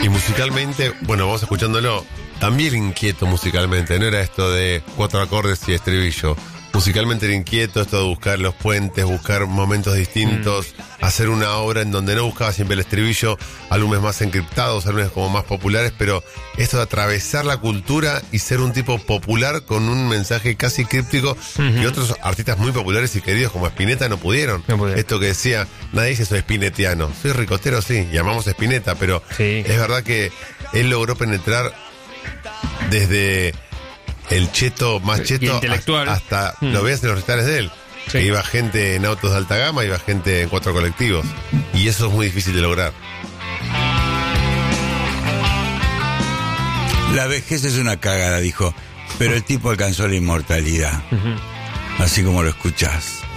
Y musicalmente, bueno, vamos escuchándolo, también inquieto musicalmente, no era esto de 4 acordes y estribillo. Musicalmente era inquieto, esto de buscar los puentes, buscar momentos distintos, hacer una obra en donde no buscaba siempre el estribillo, álbumes más encriptados, álbumes como más populares, pero esto de atravesar la cultura y ser un tipo popular con un mensaje casi críptico, y otros artistas muy populares y queridos como Spinetta no pudieron. Esto que decía, nadie dice soy spinettiano, soy ricotero, sí, llamamos Spinetta, pero es verdad que él logró penetrar desde el cheto más cheto hasta lo veas en los recitales de él, que iba gente en autos de alta gama, iba gente en 4 colectivos, y eso es muy difícil de lograr. La vejez es una cagada, dijo, pero el tipo alcanzó la inmortalidad, así como lo escuchás.